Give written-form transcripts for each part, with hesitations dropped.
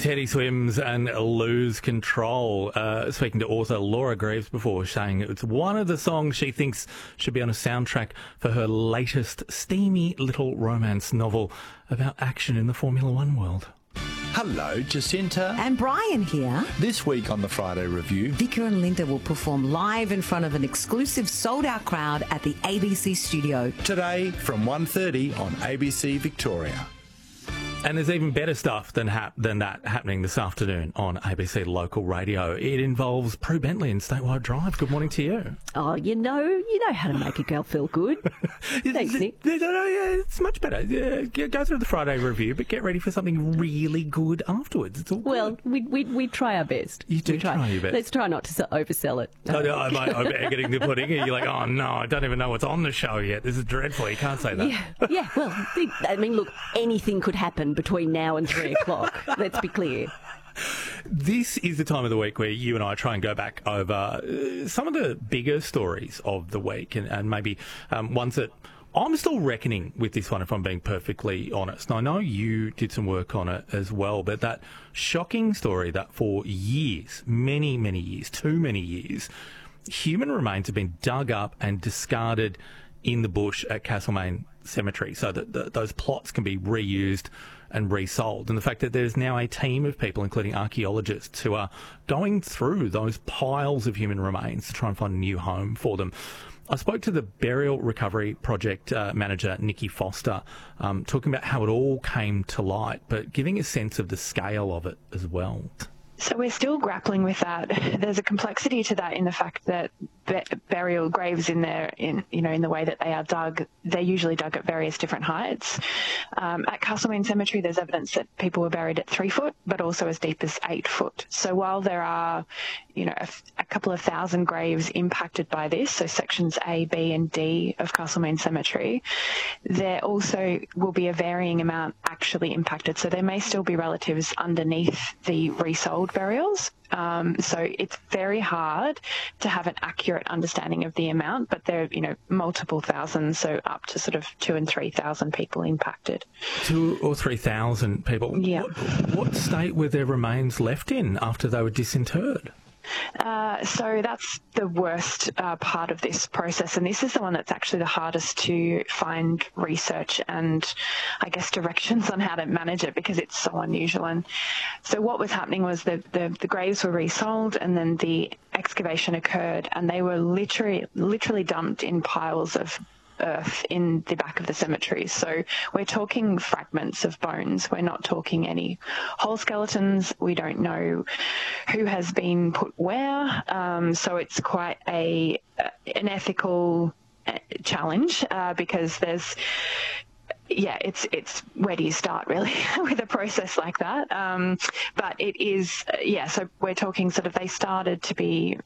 Teddy Swims and Lose Control. Speaking to author Laura Greaves before, saying it's one of the songs she thinks should be on a soundtrack for her latest steamy little romance novel about action in the Formula One world. Hello, Jacinta. And Brian here. This week on the Friday Review, Vicar and Linda will perform live in front of an exclusive sold-out crowd at the ABC studio. today from 1:30 on ABC Victoria. And there's even better stuff than that happening this afternoon on ABC Local Radio. It involves Prue Bentley and Statewide Drive. Good morning to you. Oh, you know how to make a girl feel good. Thanks, Nick. Yeah, it's much better. Go through the Friday Review, but get ready for something really good afterwards. It's all Well, good. we try our best. You do try your best. Let's try not to oversell it. No, am I over-getting the pudding? And you're like, oh, no, I don't even know what's on the show yet. This is dreadful. You can't say that. Yeah. Well, I mean, look, anything could happen between now and 3 o'clock. Let's be clear. This is the time of the week where you and I try and go back over some of the bigger stories of the week and maybe ones that I'm still reckoning with this one, if I'm being perfectly honest. And I know you did some work on it as well, but that shocking story that for years, many, many years, too many years, human remains have been dug up and discarded in the bush at Castlemaine Cemetery so that those plots can be reused and resold. And the fact that there's now a team of people, including archaeologists, who are going through those piles of human remains to try and find a new home for them. I spoke to the Burial Recovery Project manager, Nikki Foster, talking about how it all came to light, but giving a sense of the scale of it as well. So we're still grappling with that. There's a complexity to that in the fact that burial graves in the way that they are dug, they're usually dug at various different heights. At Castlemaine Cemetery, there's evidence that people were buried at 3 foot, but also as deep as 8 foot. So while there are, a couple of thousand graves impacted by this, so sections A, B, and D of Castlemaine Cemetery, there also will be a varying amount actually impacted. So there may still be relatives underneath the resold burials. So it's very hard to have an accurate understanding of the amount, but there are, multiple thousands, so up to sort of 2,000 and 3,000 people impacted. 2,000 or 3,000 people? Yeah. What state were their remains left in after they were disinterred? So that's the worst part of this process, and this is the one that's actually the hardest to find research and, I guess, directions on how to manage it because it's so unusual. And so what was happening was the graves were resold, and then the excavation occurred, and they were literally dumped in piles of earth in the back of the cemetery. So we're talking fragments of bones. We're not talking any whole skeletons. We don't know who has been put where. So it's quite an ethical challenge because there's it's where do you start really with a process like that? But it is, so we're talking sort of they started to be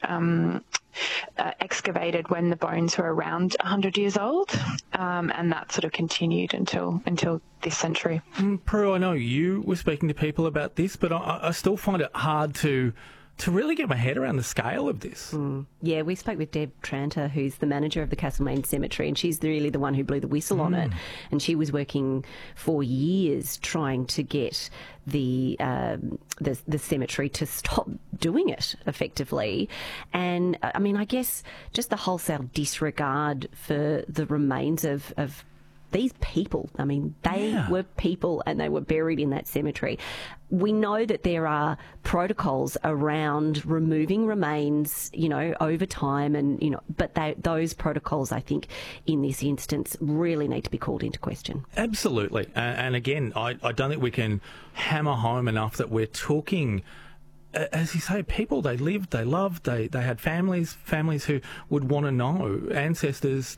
excavated when the bones were around 100 years old, and that sort of continued until this century. Prue, I know you were speaking to people about this, but I still find it hard to really get my head around the scale of this. Yeah, we spoke with Deb Tranter, who's the manager of the Castlemaine Cemetery, and she's really the one who blew the whistle on it. And she was working for years trying to get the cemetery to stop doing it effectively. And, I mean, I guess just the wholesale disregard for the remains of these people. I mean, they were people and they were buried in that cemetery. We know that there are protocols around removing remains, over time, and but those protocols, I think, in this instance, really need to be called into question. Absolutely, and again, I don't think we can hammer home enough that we're talking. As you say, people, they lived, they loved, they had families who would want to know, ancestors